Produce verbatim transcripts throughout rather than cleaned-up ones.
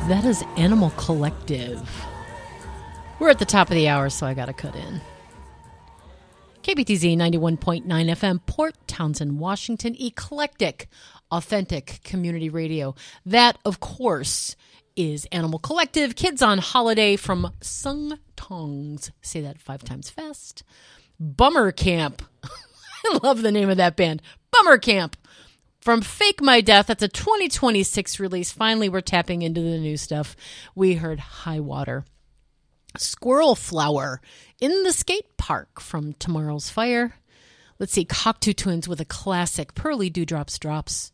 That is Animal Collective. We're at the top of the hour, so I got to cut in. K B T Z ninety-one point nine F M, Port Townsend, Washington. Eclectic, authentic community radio. That, of course, is Animal Collective. Kids on Holiday from Sung Tongs. Say that five times fast. Bummer Camp. I love the name of that band. Bummer Camp. From Fake My Death, that's a twenty twenty-six release. Finally, we're tapping into the new stuff. We heard High Water. Squirrel Flower in the Skate Park from Tomorrow's Fire. Let's see, Cocteau Twins with a classic, Pearly Dewdrops Drops.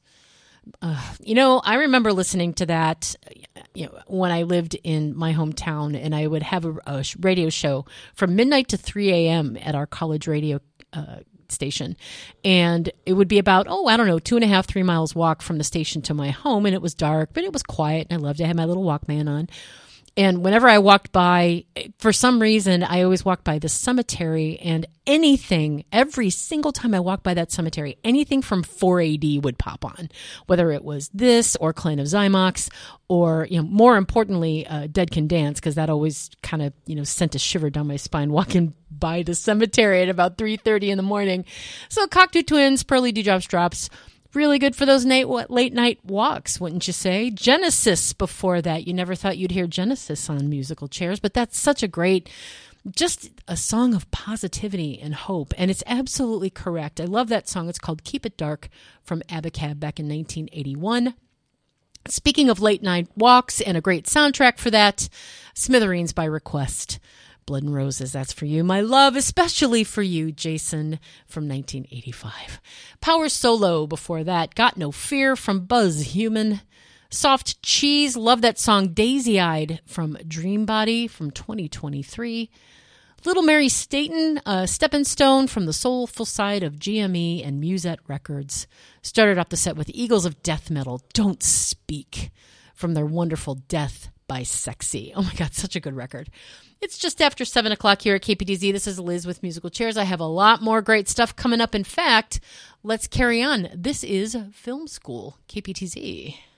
Uh, you know, I remember listening to that you know, when I lived in my hometown, and I would have a, a radio show from midnight to three a.m. at our college radio uh station, and it would be about oh I don't know two and a half three miles walk from the station to my home, and it was dark but it was quiet, and I loved to have my little Walkman on. And whenever I walked by, for some reason, I always walked by the cemetery, and anything, every single time I walked by that cemetery, anything from four A D would pop on, whether it was this or Clan of Zymox, or, you know, more importantly, uh, Dead Can Dance, because that always kind of, you know, sent a shiver down my spine walking by the cemetery at about three thirty in the morning. So Cocteau Twins, Pearly Dewdrops Drops. Really good for those late, late night walks, wouldn't you say? Genesis before that. You never thought you'd hear Genesis on musical chairs, but that's such a great, just a song of positivity and hope. And it's absolutely correct. I love that song. It's called Keep It Dark from Abacab back in nineteen eighty-one. Speaking of late night walks and a great soundtrack for that, Smithereens by Request. Blood and Roses, that's for you, my love, especially for you, Jason, from nineteen eighty-five. Power Solo before that, Got No Fear from Buzz Human. Soft Cheese, love that song, Daisy Eyed from Dream Body from twenty twenty-three. Little Mary Staten, uh, Stepping Stone from the soulful side of G M E and Musette Records. Started off the set with Eagles of Death Metal, Don't Speak, from their wonderful Death by Sexy. Oh my God, such a good record. It's just after seven o'clock here at K P T Z. This is Liz with Musical Chairs. I have a lot more great stuff coming up. In fact, let's carry on. This is Film School, K P T Z.